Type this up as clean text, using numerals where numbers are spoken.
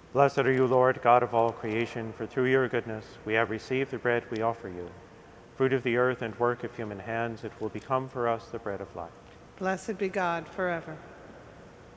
Blessed are you, Lord, God of all creation, for through your goodness we have received the bread we offer you. Fruit of the earth and work of human hands, it will become for us the bread of life. Blessed be God forever.